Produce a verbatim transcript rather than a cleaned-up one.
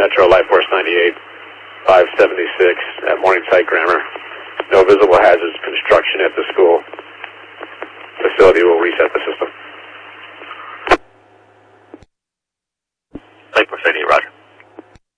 Metro Life Force ninety-eight, five seventy-six at Morningside Grammar. No visible hazards, construction at the school. Facility will reset the system. Life Force ninety-eight, roger.